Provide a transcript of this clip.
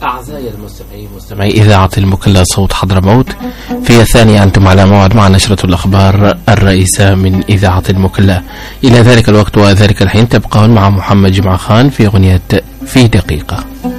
أعزائي المستمعين مستمعي إذاعة المكلا صوت حضرموت، في الثانية أنتم على موعد مع نشرة الأخبار الرئيسة من إذاعة المكلا. إلى ذلك الوقت وذلك الحين تبقون مع محمد جمعة خان في أغنية في دقيقة.